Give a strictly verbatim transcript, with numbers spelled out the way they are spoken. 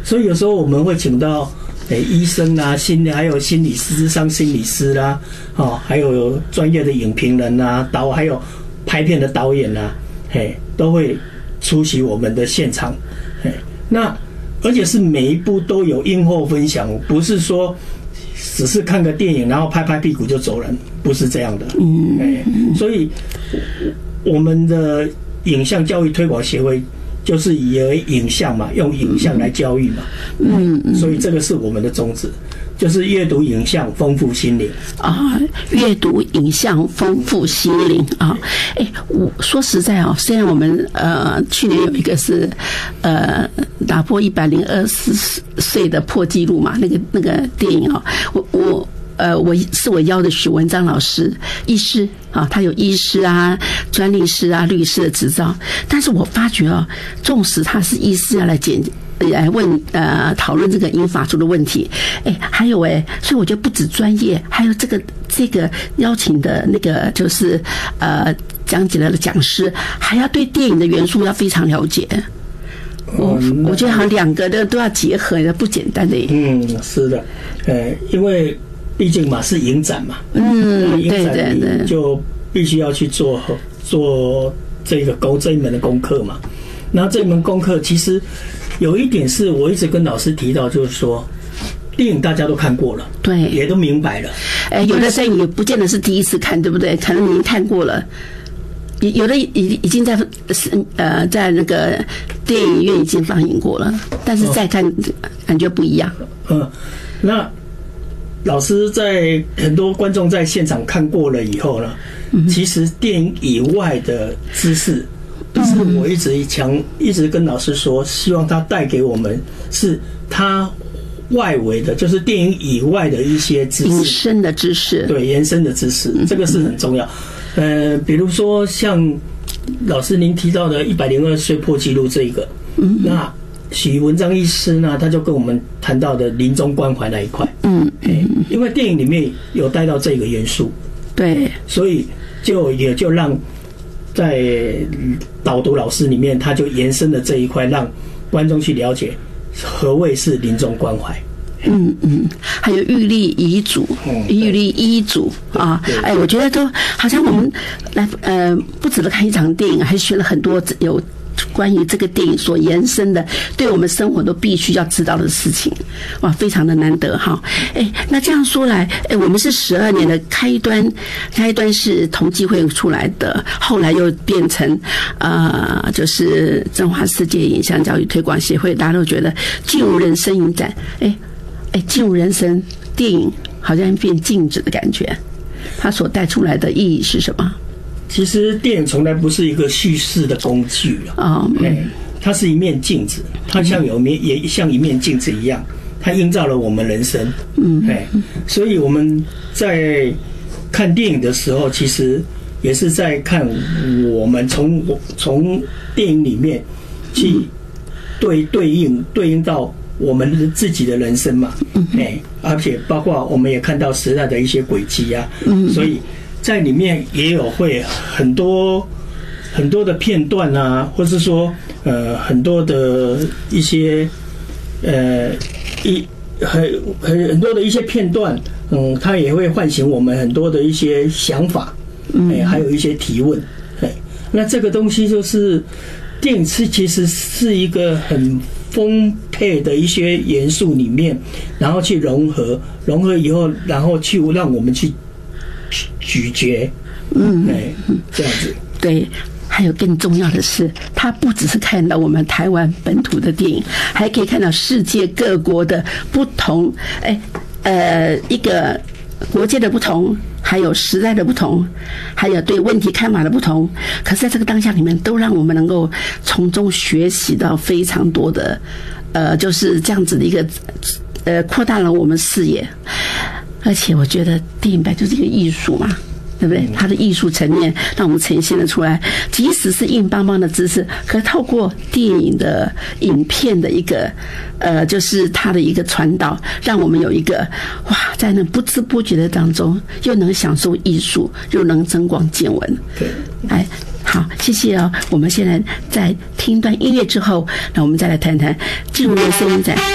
所以有时候我们会请到诶医生啊、心理还有心理师、諮商心理师啦、啊，哦，还有专业的影评人啊、导还有拍片的导演啊，嘿，都会出席我们的现场，嘿，那而且是每一部都有映后分享，不是说只是看个电影然后拍拍屁股就走人，不是这样的，嗯，哎，所以我们的影像教育推广协会就是以影像嘛，用影像来教育嘛，嗯，所以这个是我们的宗旨，就是阅读影像丰富心灵啊，阅读影像丰富心灵啊。哎，我说实在啊，虽然我们呃去年有一个是呃打破一百零二四岁的破纪录嘛，那个那个电影啊，我我。呃，我是我邀的许文章老师，医师啊，他有医师啊、专利师啊、律师的执照，但是我发觉啊，纵使他是医师要来检来问呃讨论这个英法族的问题，哎，还有哎，所以我觉得不止专业，还有这个这个邀请的那个就是呃讲解的讲师，还要对电影的元素要非常了解。我我觉得好像两个的都要结合，不简单的。嗯， 是的，呃，因为。毕竟嘛是影展嘛， 嗯， 影展你就必须要去做做这个功这一门的功课嘛。那这一门功课其实有一点是我一直跟老师提到，就是说电影大家都看过了， 对， 也都明白了。 哎，有的电影也不见得是第一次看，对不对？可能您看过了。有的已已经在呃在那个电影院已经放映过了，但是再看感觉不一样。 嗯，那。老师在很多观众在现场看过了以后呢，其实电影以外的知识，是我一直强一直跟老师说，希望他带给我们是他外围的，就是电影以外的一些知识， 延伸的知识， 对，延伸的知识，这个是很重要。呃，比如说像老师您提到的一百零二岁破纪录这一个，那。许文章医师呢，他就跟我们谈到的临终关怀那一块，嗯，因为电影里面有带到这个元素， 对， 所以就也就让在导读老师里面，他就延伸了这一块，让观众去了解何谓是临终关怀。 嗯嗯，还有预立遗嘱，预立医嘱啊，哎，我觉得都好像我们来呃，不只是看一场电影，还学了很多有。关于这个电影所延伸的，对我们生活都必须要知道的事情，哇，非常的难得哈。哎，那这样说来，哎，我们是十二年的开端，开端是同济会出来的，后来又变成呃，就是中华世界影像教育推广协会，大家都觉得进入人生影展，哎哎，进入人生电影好像变静止的感觉，它所带出来的意义是什么？ 其实电影从来不是一个叙事的工具啊，它是一面镜子，它像有面也像一面镜子一样，它映照了我们人生。嗯，哎，所以我们在看电影的时候，其实也是在看我们从从电影里面去对对应对应到我们自己的人生嘛。哎，而且包括我们也看到时代的一些轨迹啊，所以。在里面也有会很多很多的片段啊，或是说呃很多的一些呃一很很很多的一些片段，嗯，它也会唤醒我们很多的一些想法，哎，还有一些提问，哎，那这个东西就是电影是其实是一个很丰沛的一些元素里面，然后去融合，融合以后，然后去让我们去。咀嚼，嗯，哎，这样子， 对。还有更重要的是，它不只是看到我们台湾本土的电影，还可以看到世界各国的不同，哎，呃，一个国界的不同，还有时代的不同，还有对问题看法的不同。可是在这个当下里面，都让我们能够从中学习到非常多的，呃，就是这样子的一个，呃，扩大了我们视野。而且我觉得电影本来就是一个艺术嘛，对不对？它的艺术层面让我们呈现了出来，即使是硬邦邦的知识，可透过电影的影片的一个呃，就是它的一个传导，让我们有一个哇，在那不知不觉的当中，又能享受艺术，又能增广见闻。对，哎。好，谢谢哦。我们现在在听一段音乐之后，那我们再来谈谈进入人生影展